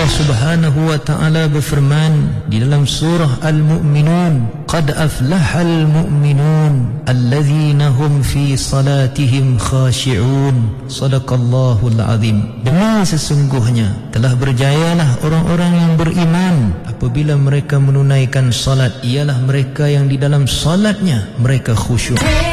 Subhanahu wa ta'ala berfirman di dalam surah Al-Mu'minun, qad aflahal mu'minun allazina hum fi salatihim khashi'un. Sadaqallahul azim. Demi sesungguhnya telah berjayalah orang-orang yang beriman apabila mereka menunaikan salat, ialah mereka yang di dalam salatnya mereka khusyuk.